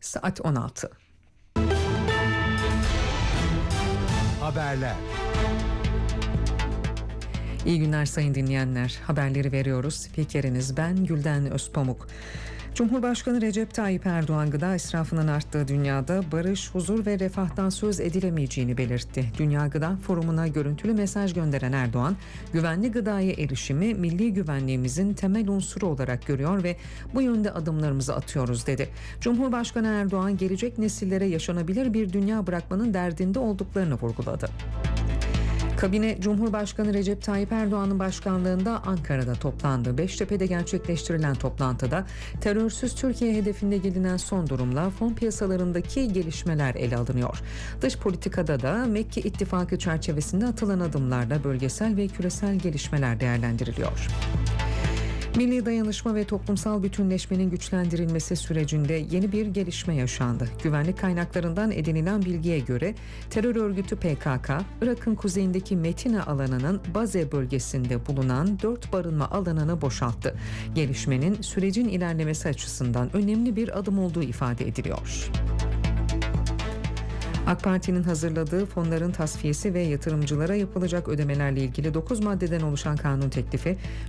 saat 16. Haberler. İyi günler sayın dinleyenler. Haberleri veriyoruz. Spikeriniz ben Gülden Özpamuk. Cumhurbaşkanı Recep Tayyip Erdoğan gıda israfının arttığı dünyada barış, huzur ve refahtan söz edilemeyeceğini belirtti. Dünya Gıda Forumu'na görüntülü mesaj gönderen Erdoğan, güvenli gıdaya erişimi milli güvenliğimizin temel unsuru olarak görüyor ve bu yönde adımlarımızı atıyoruz dedi. Cumhurbaşkanı Erdoğan gelecek nesillere yaşanabilir bir dünya bırakmanın derdinde olduklarını vurguladı. Kabine Cumhurbaşkanı Recep Tayyip Erdoğan'ın başkanlığında Ankara'da toplandı. Beştepe'de gerçekleştirilen toplantıda terörsüz Türkiye hedefinde gelinen son durumla fon piyasalarındaki gelişmeler ele alınıyor. Dış politikada da Mekke İttifakı çerçevesinde atılan adımlarla bölgesel ve küresel gelişmeler değerlendiriliyor. Milli dayanışma ve toplumsal bütünleşmenin güçlendirilmesi sürecinde yeni bir gelişme yaşandı. Güvenlik kaynaklarından edinilen bilgiye göre terör örgütü PKK, Irak'ın kuzeyindeki Metina alanının Baze bölgesinde bulunan 4 barınma alanını boşalttı. Gelişmenin sürecin ilerlemesi açısından önemli bir adım olduğu ifade ediliyor. AK Parti'nin hazırladığı fonların tasfiyesi ve yatırımcılara yapılacak ödemelerle ilgili 9 maddeden oluşan kanun teklifi